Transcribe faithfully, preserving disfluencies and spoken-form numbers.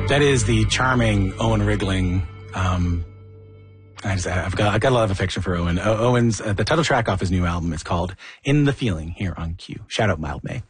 That is the charming Owen Rigling. Um, I just, I've got, I've got a lot of affection for Owen. O- Owen's, uh, the title track off his new album is called In the Feeling here on Q. Shout out Mild May.